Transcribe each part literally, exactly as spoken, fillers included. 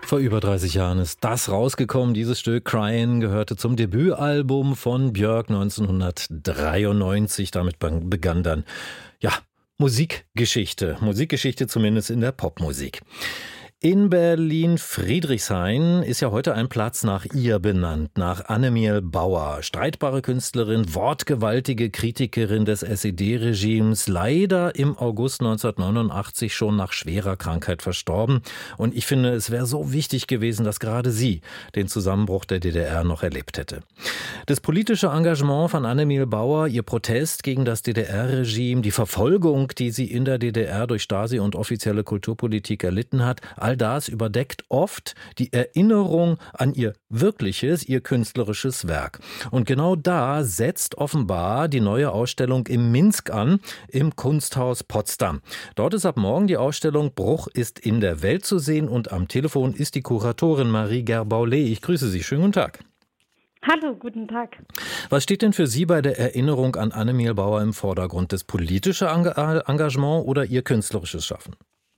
Vor über dreißig Jahren ist das rausgekommen. Dieses Stück Cryin' gehörte zum Debütalbum von Björk neunzehnhundertdreiundneunzig. Damit begann dann, ja, Musikgeschichte. Musikgeschichte zumindest in der Popmusik. In Berlin-Friedrichshain ist ja heute ein Platz nach ihr benannt, nach Annemiel Bauer. Streitbare Künstlerin, wortgewaltige Kritikerin des S E D-Regimes, leider im August neunzehnhundertneunundachtzig schon nach schwerer Krankheit verstorben. Und ich finde, es wäre so wichtig gewesen, dass gerade sie den Zusammenbruch der D D R noch erlebt hätte. Das politische Engagement von Annemiel Bauer, ihr Protest gegen das D D R-Regime, die Verfolgung, die sie in der D D R durch Stasi und offizielle Kulturpolitik erlitten hat, all das überdeckt oft die Erinnerung an ihr wirkliches, ihr künstlerisches Werk. Und genau da setzt offenbar die neue Ausstellung im Minsk an, im Kunsthaus Potsdam. Dort ist ab morgen die Ausstellung Bruch ist in der Welt zu sehen und am Telefon ist die Kuratorin Marie Gerbaulet. Ich grüße Sie. Schönen guten Tag. Hallo, guten Tag. Was steht denn für Sie bei der Erinnerung an Annemiel Bauer im Vordergrund? Das politische Engagement oder ihr künstlerisches Schaffen?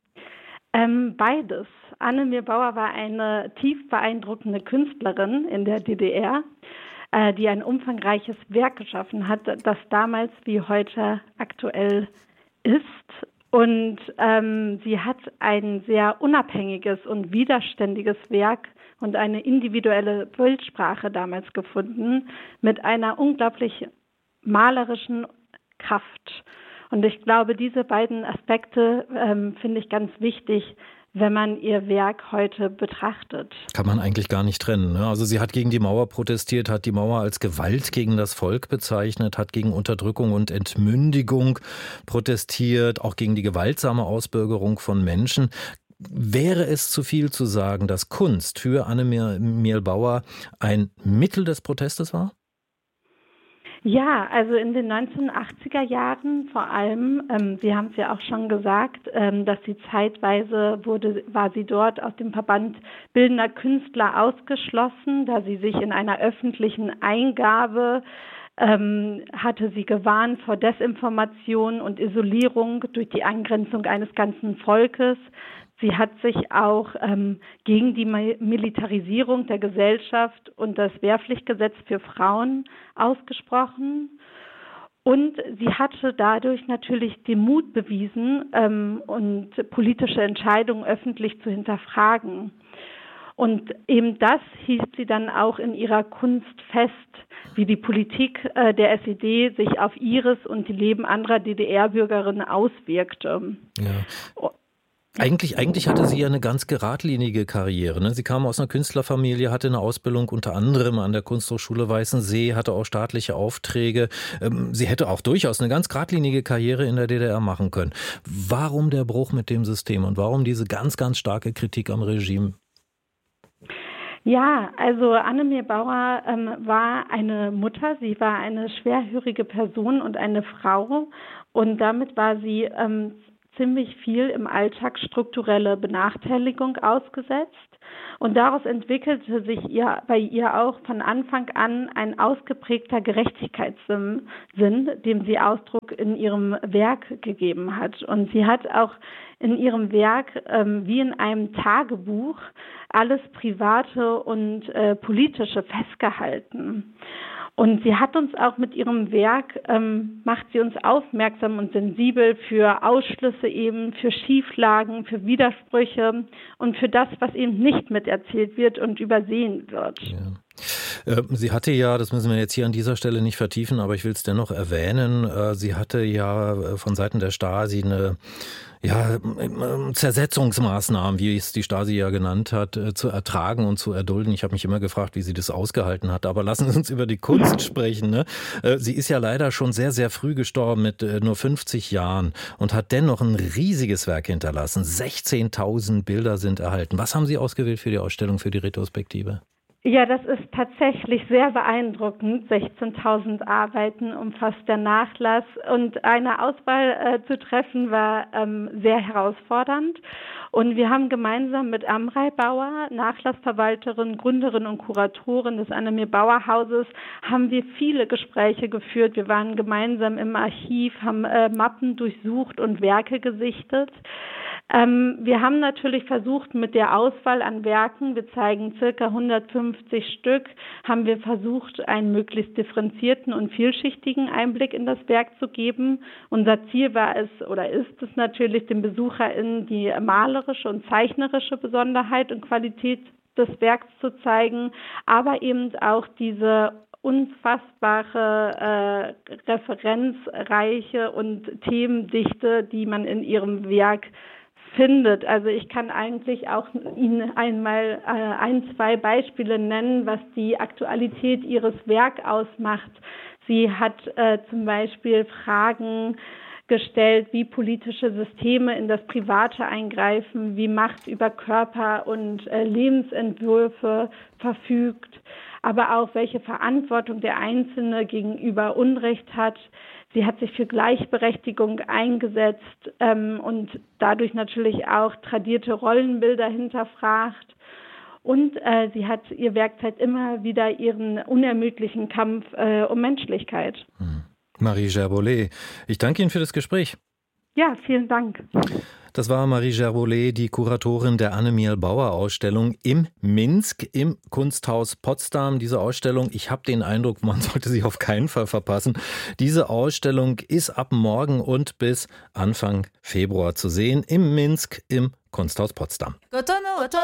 Ähm, beides. Annemiel Bauer war eine tief beeindruckende Künstlerin in der D D R, äh, die ein umfangreiches Werk geschaffen hat, das damals wie heute aktuell ist. Und ähm, sie hat ein sehr unabhängiges und widerständiges Werk und eine individuelle Bildsprache damals gefunden, mit einer unglaublich malerischen Kraft. Und ich glaube, diese beiden Aspekte ähm, finde ich ganz wichtig, wenn man ihr Werk heute betrachtet. Kann man eigentlich gar nicht trennen, ne? Also sie hat gegen die Mauer protestiert, hat die Mauer als Gewalt gegen das Volk bezeichnet, hat gegen Unterdrückung und Entmündigung protestiert, auch gegen die gewaltsame Ausbürgerung von Menschen. Wäre es zu viel zu sagen, dass Kunst für Annemiel Bauer ein Mittel des Protestes war? Ja, also in den neunzehnhundertachtziger Jahren vor allem, ähm, Sie haben es ja auch schon gesagt, ähm, dass sie zeitweise wurde, war sie dort aus dem Verband Bildender Künstler ausgeschlossen, da sie sich in einer öffentlichen Eingabe ähm, hatte sie gewarnt vor Desinformation und Isolierung durch die Angrenzung eines ganzen Volkes. Sie hat sich auch ähm, gegen die Militarisierung der Gesellschaft und das Wehrpflichtgesetz für Frauen ausgesprochen. Und sie hatte dadurch natürlich den Mut bewiesen, ähm, und politische Entscheidungen öffentlich zu hinterfragen. Und eben das hielt sie dann auch in ihrer Kunst fest, wie die Politik äh, der S E D sich auf ihres und die Leben anderer D D R-Bürgerinnen auswirkte. Ja. Eigentlich, eigentlich hatte sie ja eine ganz geradlinige Karriere, ne? Sie kam aus einer Künstlerfamilie, hatte eine Ausbildung unter anderem an der Kunsthochschule Weißensee, hatte auch staatliche Aufträge. Sie hätte auch durchaus eine ganz geradlinige Karriere in der D D R machen können. Warum der Bruch mit dem System und warum diese ganz, ganz starke Kritik am Regime? Ja, also Annemiel Bauer ähm, war eine Mutter, sie war eine schwerhörige Person und eine Frau und damit war sie ähm, ziemlich viel im Alltag strukturelle Benachteiligung ausgesetzt. Und daraus entwickelte sich ihr, bei ihr auch von Anfang an ein ausgeprägter Gerechtigkeitssinn, dem sie Ausdruck in ihrem Werk gegeben hat. Und sie hat auch in ihrem Werk, ähm, wie in einem Tagebuch, alles Private und äh, Politische festgehalten. Und sie hat uns auch mit ihrem Werk, ähm, macht sie uns aufmerksam und sensibel für Ausschlüsse eben, für Schieflagen, für Widersprüche und für das, was eben nicht miterzählt wird und übersehen wird. Ja. Sie hatte ja, das müssen wir jetzt hier an dieser Stelle nicht vertiefen, aber ich will es dennoch erwähnen, sie hatte ja von Seiten der Stasi eine ja, Zersetzungsmaßnahmen, wie es die Stasi ja genannt hat, zu ertragen und zu erdulden. Ich habe mich immer gefragt, wie sie das ausgehalten hat. Aber lassen Sie uns über die Kunst sprechen, ne? Sie ist ja leider schon sehr, sehr früh gestorben mit nur fünfzig Jahren und hat dennoch ein riesiges Werk hinterlassen. sechzehntausend Bilder sind erhalten. Was haben Sie ausgewählt für die Ausstellung, für die Retrospektive? Ja, das ist tatsächlich sehr beeindruckend. sechzehntausend Arbeiten umfasst der Nachlass und eine Auswahl äh, zu treffen war ähm, sehr herausfordernd. Und wir haben gemeinsam mit Amrei Bauer, Nachlassverwalterin, Gründerin und Kuratorin des Annemiel Bauer Hauses, haben wir viele Gespräche geführt. Wir waren gemeinsam im Archiv, haben äh, Mappen durchsucht und Werke gesichtet. Ähm, wir haben natürlich versucht, mit der Auswahl an Werken, wir zeigen circa hundertfünfzig Stück, haben wir versucht, einen möglichst differenzierten und vielschichtigen Einblick in das Werk zu geben. Unser Ziel war es oder ist es natürlich, den BesucherInnen die malerische und zeichnerische Besonderheit und Qualität des Werks zu zeigen, aber eben auch diese unfassbare, äh, referenzreiche und Themendichte, die man in ihrem Werk findet. Also ich kann eigentlich auch Ihnen einmal äh, ein, zwei Beispiele nennen, was die Aktualität Ihres Werks ausmacht. Sie hat äh, zum Beispiel Fragen gestellt, wie politische Systeme in das Private eingreifen, wie Macht über Körper und äh, Lebensentwürfe verfügt, aber auch welche Verantwortung der Einzelne gegenüber Unrecht hat. Sie hat sich für Gleichberechtigung eingesetzt ähm, und dadurch natürlich auch tradierte Rollenbilder hinterfragt. Und äh, sie hat ihr Werk zeigt immer wieder ihren unermüdlichen Kampf äh, um Menschlichkeit. Hm. Marie Gerbolet, ich danke Ihnen für das Gespräch. Ja, vielen Dank. Das war Marie Gerbolet, die Kuratorin der Annemiel-Bauer-Ausstellung im Minsk im Kunsthaus Potsdam. Diese Ausstellung, ich habe den Eindruck, man sollte sie auf keinen Fall verpassen. Diese Ausstellung ist ab morgen und bis Anfang Februar zu sehen im Minsk im Kunsthaus Potsdam.